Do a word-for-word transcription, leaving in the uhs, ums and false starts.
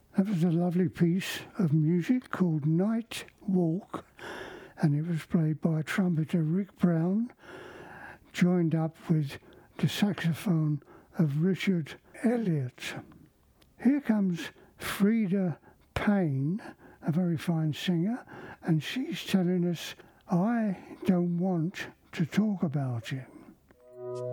That was a lovely piece of music called Night Walk, and it was played by trumpeter Rick Brown, joined up with the saxophone of Richard Elliott. Here comes Freda Payne, a very fine singer, and she's telling us, I don't want to talk about it.